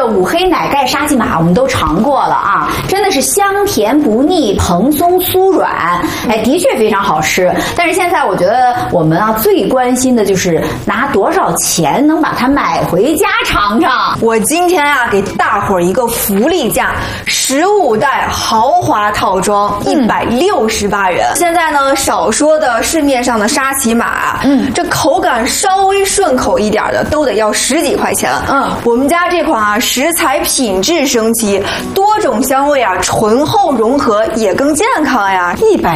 个五黑奶盖沙琪玛我们都尝过了啊，真的是香甜不腻，蓬松酥软，哎，的确非常好吃。但是现在我觉得我们啊最关心的就是拿多少钱能把它买回家尝尝。 我今天啊给大伙儿一个福利价，15袋豪华套装，168元。现在呢，少说的市面上的沙琪玛，这口感稍微顺口一点的都得要10几块钱。我们家这款啊，食材品质升级，多种香味啊，醇厚融合，也更健康呀。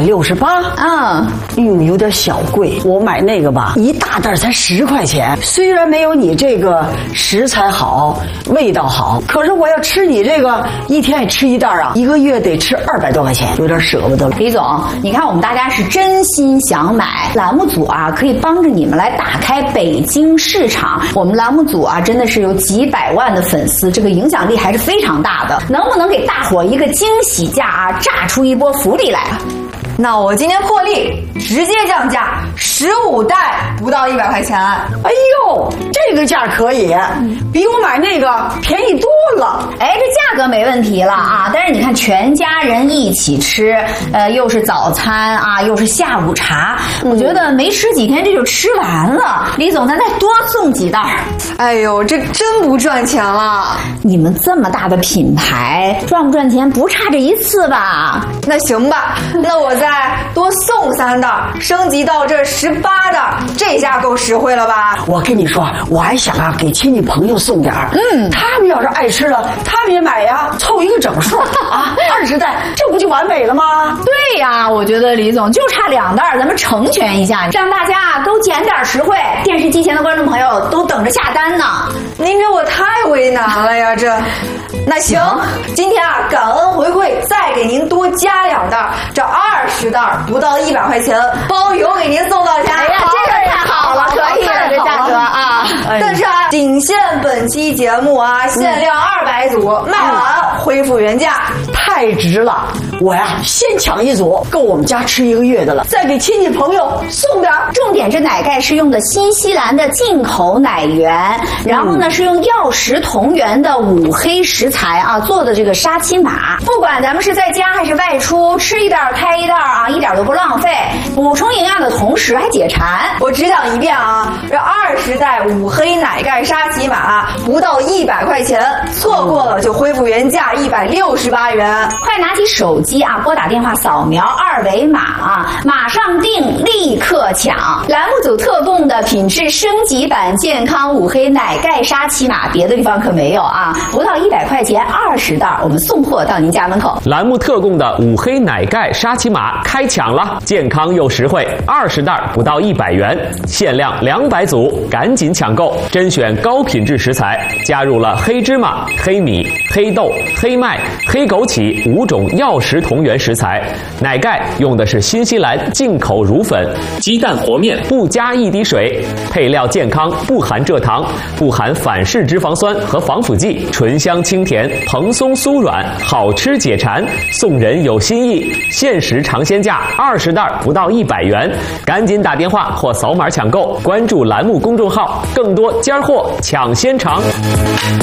168，有点小贵。我买那个吧，一大袋才10块钱。虽然没有你这个食材好，味道好，可是我要吃你这个，一天也吃一袋啊，1个月得吃200多块钱，有点舍不得了。 李总，你看我们大家是真心想买，栏目组啊可以帮着你们来打开北京市场。我们栏目组啊真的是有几百万的粉丝，这个影响力还是非常大的。能不能给大伙一个惊喜价啊，炸出一波福利来？ 那我今天破例，直接降价，15袋不到100块钱。 哎呦，这个价可以，比我买那个便宜多了。 哎，这价格没问题了啊，但是你看全家人一起吃，又是早餐啊，又是下午茶，我觉得没吃几天这就吃完了。李总，咱再多送几袋。 哎呦，这真不赚钱了。 你们这么大的品牌，赚不赚钱不差这一次吧？ 那行吧，那我再多送3袋，升级到这18袋，这下够实惠了吧？ 我跟你说，我还想啊给亲戚朋友送点儿，他们要是爱吃了，他们也买呀，凑一个整数啊，20袋，这不就完美了吗？ 对呀，我觉得李总就差2袋，咱们成全一下，让大家都捡点实惠。电视机前的观众朋友都等着下单呢。 您这我太为难了呀，这。那行，今天啊，感恩回馈，再给您多加2袋，这20袋不到100块钱，包邮给您送到家。 哎呀，这个太好了，可以了，这价格啊！ 但是啊，仅限本期节目啊，限量200组，卖完恢复原价， 太值了！我呀，先抢一组，够我们家吃1个月的了，再给亲戚朋友送点。 重点这奶盖是用的新西兰的进口奶源，然后呢是用药食同源的五黑食材啊做的这个沙琪玛。不管咱们是在家还是外出，吃一袋开一袋啊，一点都不浪费，补充营养的同时还解馋。 我只讲一遍啊，这20袋五黑奶盖沙琪玛不到100块钱，错过了就恢复原价168元。 快拿起手机啊，拨打电话扫描2维码啊，马上订，立刻抢！栏目组特供的品质升级版健康五黑奶盖沙琪玛，别的地方可没有啊，不到100块钱20袋，我们送货到您家门口。 栏目特供的五黑奶盖沙琪玛开抢了，健康又实惠，20袋不到100元，限量200组，赶紧抢购！甄选高品质食材，加入了黑芝麻、黑米、黑豆、黑麦、黑枸杞5种药食同源食材。奶盖用的是新西兰进口乳粉，鸡蛋和面不加1滴水，配料健康，不含蔗糖，不含反式脂肪酸和防腐剂，醇香清甜，蓬松酥软，好吃解馋。送人有新意，限时尝鲜价20袋不到100元，赶紧打电话或扫码抢购，关注栏目公众号，更多尖货抢先尝。